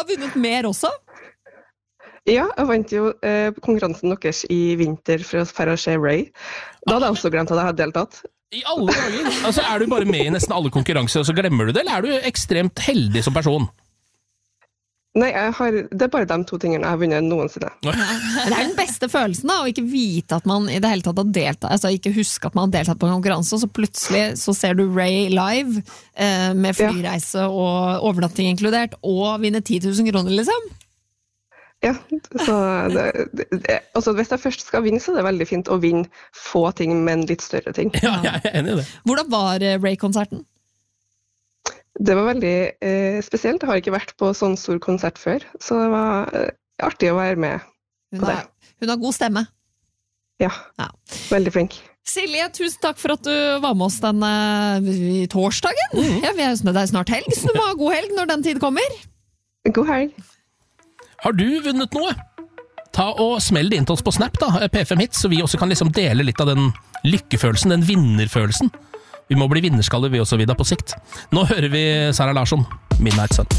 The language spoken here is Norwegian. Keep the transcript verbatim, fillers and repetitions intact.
har vunnet mer også. Ja, jeg vant jo eh, konkurransen deres i vinter for å, for å se Ray. Da hadde jeg også glemt at jeg hadde deltatt. I alle dager? Altså, er du bare med i nesten alle konkurranser, og så glemmer du det, eller er du ekstremt heldig som person? Nei, jeg har, det er bare de to tingene jeg har vunnet noensinne. Ja. Det er den beste følelsen da, å ikke vite at man i det hele tatt har deltatt, altså ikke huske at man har deltatt på en konkurranse, og så plutselig så ser du Ray live, eh, med flyreise og overnatting inkludert, og vinner ti tusen kroner liksom. Ja, så det, det, altså hvis jeg først skal vinne, så er det veldig fint å vinne få ting, men litt større ting. Ja, jeg er enig i det. Hvordan var Ray-konserten? Det var veldig eh, spesielt. Jeg har ikke vært på sånn stor konsert før, så det var eh, artig å være med hun på det. Har, hun har god stemme. Ja, ja, veldig flink. Silje, tusen takk for at du var med oss denne torsdagen. Mm. Ja, vi er, det er snart helg, så du må ha god helg når den tid kommer. God helg. Har du vunnet noe? Ta og smell det inn til oss på Snap da, P fem Hits, så vi også kan liksom dele litt av den lykkefølelsen, den vinnerfølelsen. Vi må bli vinnerskaller vi også, Vida, på sikt. Nå hører vi Sara Larsson, Midnight Sun.